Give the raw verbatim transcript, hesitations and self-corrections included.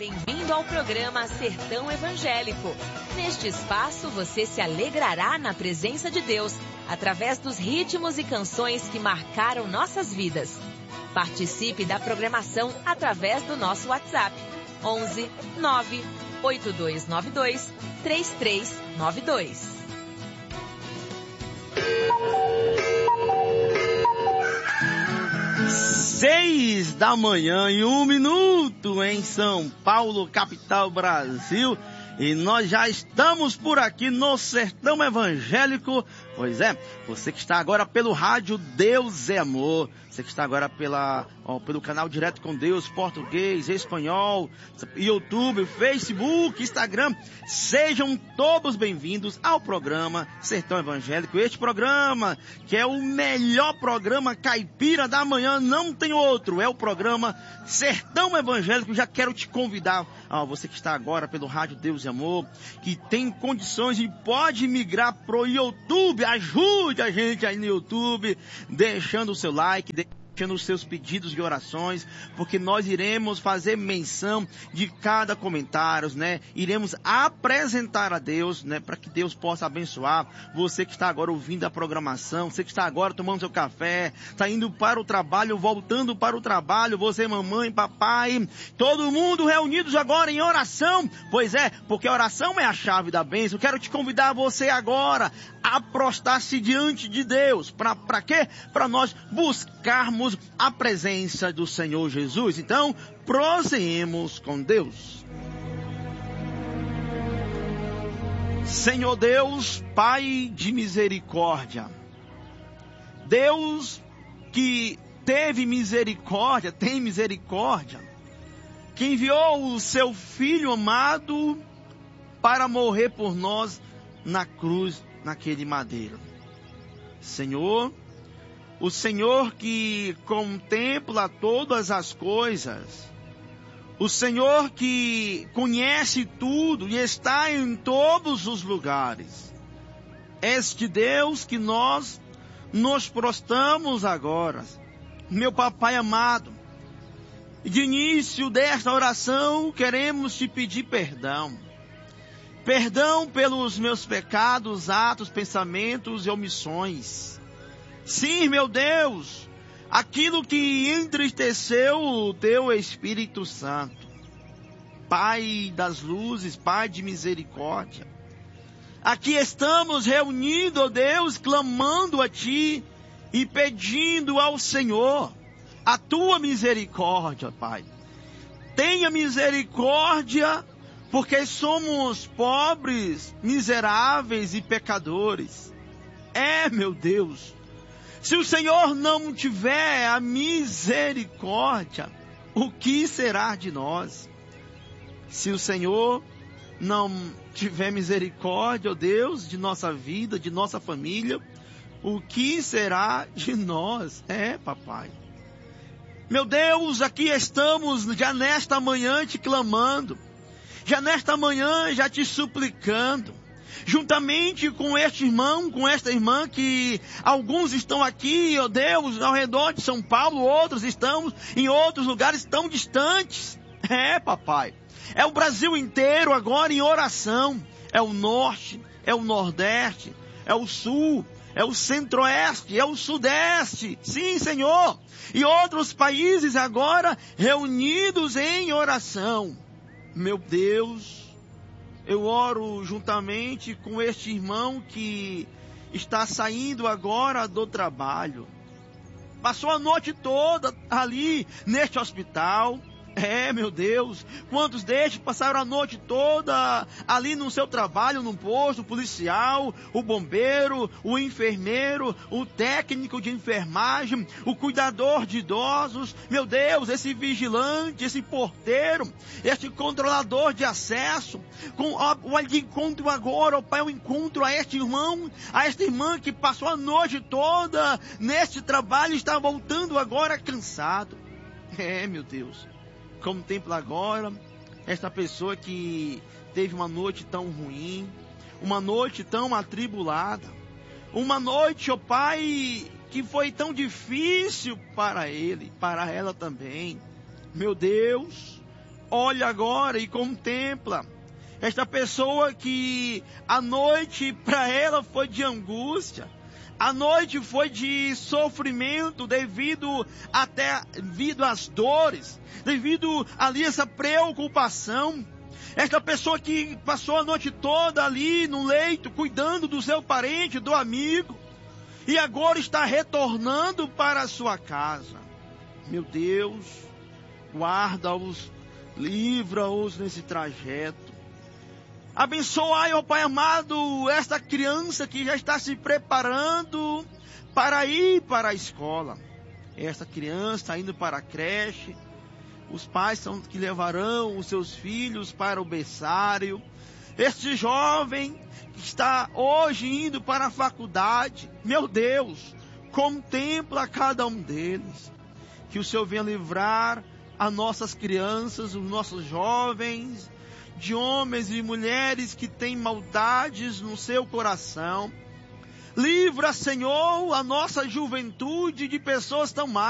bem-vindo ao programa Sertão Evangélico. Neste espaço, você se alegrará na presença de Deus, através dos ritmos e canções que marcaram nossas vidas. Participe da programação através do nosso WhatsApp, onze nove oito dois nove dois três três nove dois. Seis da manhã e um minuto em São Paulo, capital Brasil. E nós já estamos por aqui no Sertão Evangélico. Pois é, você que está agora pelo rádio Deus é Amor, você que está agora pela, ó, pelo canal Direto com Deus, português, espanhol, YouTube, Facebook, Instagram, sejam todos bem-vindos ao programa Sertão Evangélico. Este programa, que é o melhor programa caipira da manhã, não tem outro, é o programa Sertão Evangélico. Já quero te convidar, ó, você que está agora pelo rádio Deus é Amor, que tem condições e pode migrar pro YouTube. Ajude a gente aí no YouTube, deixando o seu like, deixando os seus pedidos de orações, porque nós iremos fazer menção de cada comentário, né? Iremos apresentar a Deus, né? Para que Deus possa abençoar você que está agora ouvindo a programação, você que está agora tomando seu café, está indo para o trabalho, voltando para o trabalho, você, mamãe, papai, todo mundo reunidos agora em oração. Pois é, porque a oração é a chave da bênção. Quero te convidar você agora a prostrar-se diante de Deus. Para para quê? Para nós buscarmos a presença do Senhor Jesus. Então, prosseguimos com Deus. Senhor Deus, Pai de misericórdia, Deus que teve misericórdia, tem misericórdia, que enviou o seu Filho amado para morrer por nós na cruz, naquele madeiro. Senhor, o Senhor que contempla todas as coisas, o Senhor que conhece tudo e está em todos os lugares, este Deus que nós nos prostramos agora. Meu Papai amado, de início desta oração queremos te pedir perdão. Perdão pelos meus pecados, atos, pensamentos e omissões. Sim, meu Deus, aquilo que entristeceu o teu Espírito Santo. Pai das luzes, Pai de misericórdia. Aqui estamos reunidos, ó Deus, clamando a Ti e pedindo ao Senhor a Tua misericórdia, Pai. Tenha misericórdia, porque somos pobres, miseráveis e pecadores. É, meu Deus, se o Senhor não tiver a misericórdia, o que será de nós? Se o Senhor não tiver misericórdia, ó Deus, de nossa vida, de nossa família, o que será de nós? É, papai. Meu Deus, aqui estamos já nesta manhã te clamando, já nesta manhã já te suplicando, juntamente com este irmão, com esta irmã, que alguns estão aqui, ó Deus, ao redor de São Paulo, outros estão em outros lugares tão distantes. É, papai, é o Brasil inteiro agora em oração, é o norte, é o nordeste, é o sul, é o centro-oeste, é o sudeste, sim, Senhor, e outros países agora reunidos em oração. Meu Deus, eu oro juntamente com este irmão que está saindo agora do trabalho. Passou a noite toda ali neste hospital. É, meu Deus, quantos destes passaram a noite toda ali no seu trabalho, no posto policial, o bombeiro, o enfermeiro, o técnico de enfermagem, o cuidador de idosos, meu Deus, esse vigilante, esse porteiro, este controlador de acesso, com o de encontro agora, ó Pai, eu encontro a este irmão, a esta irmã que passou a noite toda neste trabalho e está voltando agora cansado. É, meu Deus, contempla agora esta pessoa que teve uma noite tão ruim, uma noite tão atribulada, uma noite, ó Pai, que foi tão difícil para ele, para ela também. Meu Deus, olha agora e contempla esta pessoa que a noite para ela foi de angústia, a noite foi de sofrimento devido até devido às dores, devido ali essa preocupação. Esta pessoa que passou a noite toda ali no leito, cuidando do seu parente, do amigo, e agora está retornando para a sua casa. Meu Deus, guarda-os, livra-os nesse trajeto. Abençoai, ó Pai amado, esta criança que já está se preparando para ir para a escola. Esta criança está indo para a creche. Os pais são que levarão os seus filhos para o berçário. Este jovem que está hoje indo para a faculdade. Meu Deus, contempla cada um deles. Que o Senhor venha livrar as nossas crianças, os nossos jovens, de homens e mulheres que têm maldades no seu coração. Livra, Senhor, a nossa juventude de pessoas tão más.